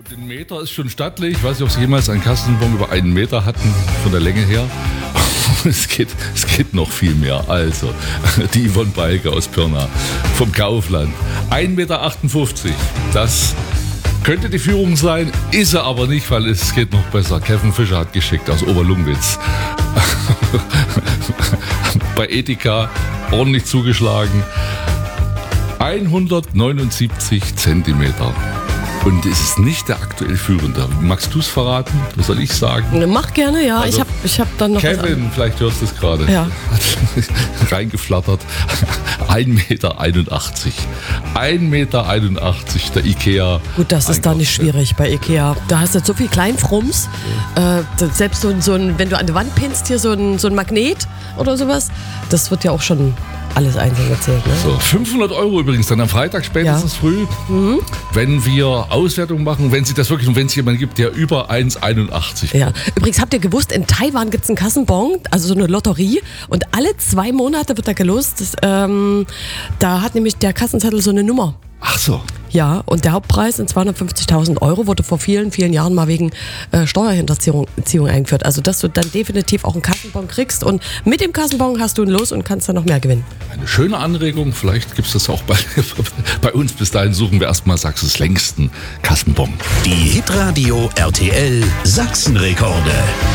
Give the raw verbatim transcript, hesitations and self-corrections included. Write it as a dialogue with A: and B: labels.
A: Ein Meter ist schon stattlich. Ich weiß nicht, ob Sie jemals einen Kassenbon über einen Meter hatten, von der Länge her. Es geht, es geht noch viel mehr. Also, die Yvonne Balke aus Pirna vom Kaufland. ein Meter achtundfünfzig. Das könnte die Führung sein, ist er aber nicht, weil es geht noch besser. Kevin Fischer hat geschickt aus Oberlungwitz. Bei Edeka ordentlich zugeschlagen. hundertneunundsiebzig Zentimeter. Und es ist nicht der aktuell Führende. Magst du es verraten? Was soll ich sagen?
B: Mach gerne, ja.
A: Also,
B: ich habe ich hab dann noch
A: Kevin, vielleicht hörst du es gerade.
B: Ja.
A: Reingeflattert. ein Meter einundachtzig. ein Meter einundachtzig, der Ikea.
B: Gut, das ist da nicht schwierig bei Ikea. Da hast du so viel Kleinfrums. Ja. Äh, selbst so, so ein, wenn du an die Wand pinnst, hier so ein, so ein Magnet oder sowas, das wird ja auch schon alles einzeln gezählt. Ne?
A: So, fünfhundert Euro übrigens dann am Freitag spätestens
B: ja.
A: früh, mhm. wenn wir Auswertung machen, wenn Sie das wirklich, und wenn es jemanden gibt, der über eins Komma einundachtzig
B: ja. Übrigens, habt ihr gewusst, in Taiwan gibt es einen Kassenbon, also so eine Lotterie, und alle zwei Monate wird da gelost. Das, ähm, da hat nämlich der Kassenzettel so eine Nummer.
A: Ach so.
B: Ja, und der Hauptpreis sind zweihundertfünfzigtausend Euro, wurde vor vielen, vielen Jahren mal wegen äh, Steuerhinterziehung Ziehung eingeführt. Also, dass du dann definitiv auch einen Kassenbon kriegst, und mit dem Kassenbon hast du ein Los und kannst dann noch mehr gewinnen.
A: Eine schöne Anregung, vielleicht gibt es das auch bei, bei uns. Bis dahin suchen wir erstmal Sachsens längsten Kassenbon.
C: Die Hitradio R T L Sachsenrekorde.